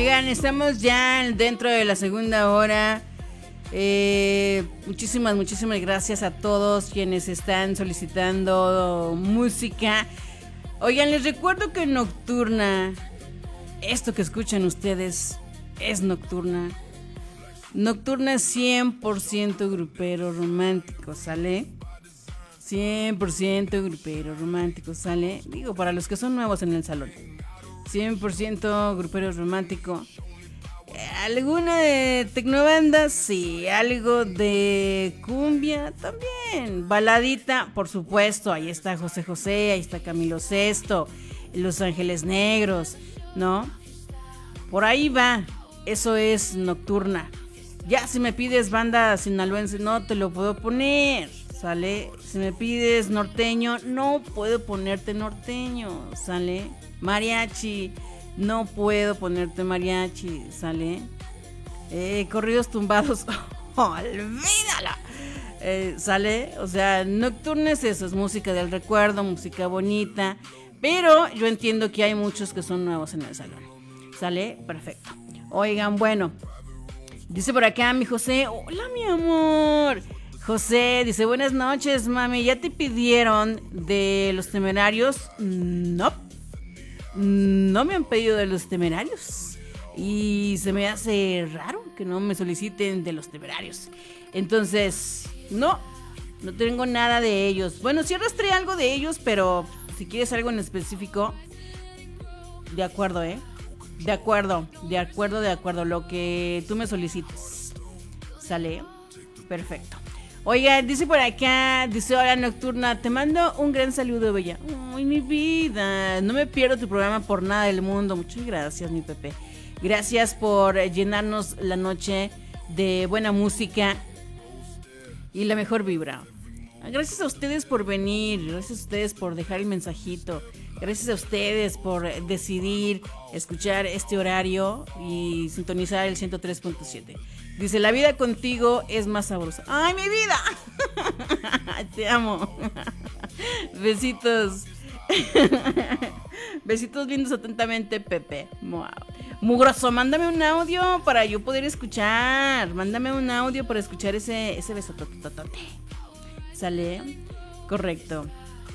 Oigan, estamos ya dentro de la segunda hora. Muchísimas gracias a todos quienes están solicitando música. Oigan, les recuerdo que Nocturna, esto que escuchan ustedes, es Nocturna. Nocturna es 100% grupero romántico, ¿sale? 100% grupero romántico, ¿sale? Digo, para los que son nuevos en el salón. 100% grupero romántico. ¿Alguna de tecnobanda? Sí. ¿Algo de cumbia? También. Baladita, por supuesto. Ahí está José José, ahí está Camilo Sesto, Los Ángeles Negros, ¿no? Por ahí va. Eso es Nocturna. Ya si me pides banda sinaloense, no te lo puedo poner, ¿sale? Si me pides norteño, no puedo ponerte norteño, ¿sale? Mariachi, no puedo ponerte mariachi, ¿sale? Corridos tumbados, olvídalo, ¿sale? O sea, Nocturna es eso, es música del recuerdo, música bonita, pero yo entiendo que hay muchos que son nuevos en el salón, ¿sale? Perfecto. Oigan, bueno, dice por acá mi José, hola mi amor. José dice, buenas noches, mami, ¿ya te pidieron de Los Temerarios? No, no me han pedido de Los Temerarios. Y se me hace raro que no me soliciten de Los Temerarios. Entonces, no tengo nada de ellos. Bueno, sí arrastré algo de ellos, pero si quieres algo en específico, de acuerdo, De acuerdo, lo que tú me solicites. ¿Sale? Perfecto. Oiga, dice por acá, dice, hola Nocturna, te mando un gran saludo, bella. Ay, mi vida, no me pierdo tu programa por nada del mundo. Muchas gracias, mi Pepe. Gracias por llenarnos la noche de buena música y la mejor vibra. Gracias a ustedes por venir, gracias a ustedes por dejar el mensajito. Gracias a ustedes por decidir escuchar este horario y sintonizar el 103.7. Dice, la vida contigo es más sabrosa. ¡Ay, mi vida! Te amo. Besitos. Besitos lindos atentamente, Pepe. Wow. Mugroso, mándame un audio para yo poder escuchar. Mándame un audio para escuchar ese besotototote. ¿Sale? Correcto.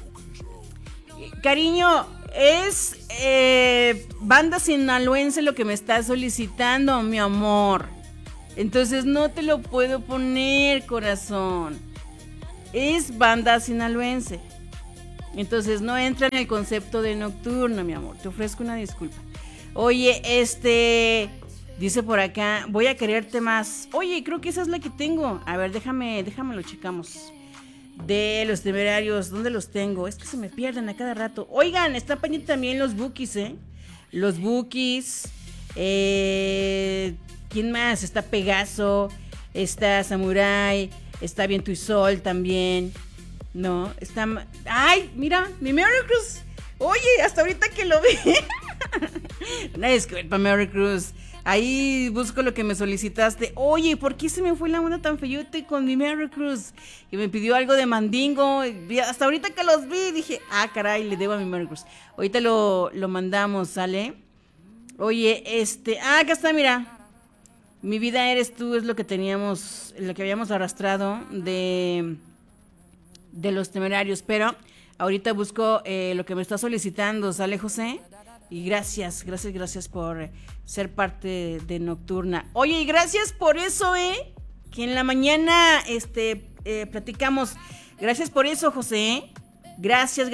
Cariño, es banda sinaloense lo que me estás solicitando, mi amor. Entonces no te lo puedo poner, corazón. Es banda sinaloense. Entonces no entra en el concepto de Nocturna, mi amor. Te ofrezco una disculpa. Oye, dice por acá, voy a quererte más. Oye, creo que esa es la que tengo. A ver, déjame lo checamos. De Los Temerarios, ¿dónde los tengo? Es que se me pierden a cada rato. Oigan, están pendientes también los Bukis, Los Bukis. ¿Quién más? Está Pegaso, está Samurai, está Viento y Sol también. No, está... ¡Ay, mira! ¡Mi Mary Cruz! Oye, hasta ahorita que lo vi. Una disculpa, Mary Cruz. Ahí busco lo que me solicitaste. Oye, ¿por qué se me fue la onda tan feyote con mi Mary Cruz? Que me pidió algo de Mandingo. Hasta ahorita que los vi dije, caray, le debo a mi Mary Cruz. Ahorita lo mandamos, ¿sale? Oye, acá está, mira. Mi vida eres tú, es lo que teníamos, lo que habíamos arrastrado de Los Temerarios. Pero ahorita busco lo que me está solicitando, ¿sale, José? Y gracias por ser parte de Nocturna. Oye, y gracias por eso, que en la mañana platicamos. Gracias por eso, José. Gracias.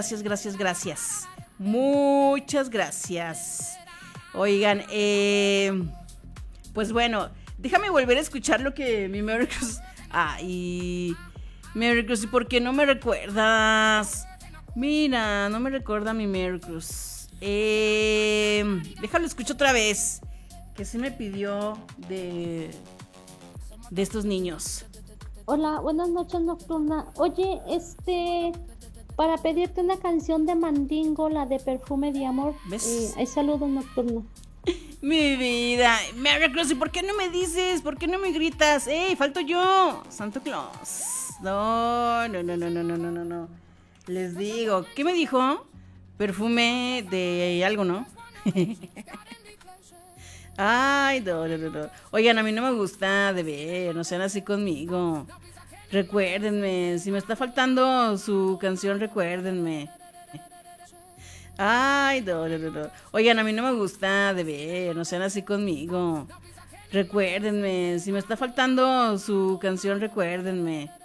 Muchas gracias. Oigan, pues bueno, déjame volver a escuchar lo que mi Mary Cruz... y Mary Cruz, ¿y por qué no me recuerdas? Mira, no me recuerda mi Mary Cruz. Déjalo escucho otra vez, que se me pidió de estos niños. Hola, buenas noches, Nocturna. Oye, para pedirte una canción de Mandingo, la de Perfume de Amor. ¿Ves? Hay saludos, Nocturna. Mi vida, Mary Cruz, ¿y por qué no me dices? ¿Por qué no me gritas? Falto yo, Santo Claus. No. Les digo, ¿qué me dijo? Perfume de algo, ¿no? Ay, no, no, no, no. Oigan, a mí no me gusta de ver, no sean así conmigo. Recuérdenme, si me está faltando su canción, recuérdenme. Ay, no, no, no, no. Oigan, a mí no me gusta de ver, no sean así conmigo. Recuérdenme, si me está faltando su canción, recuérdenme.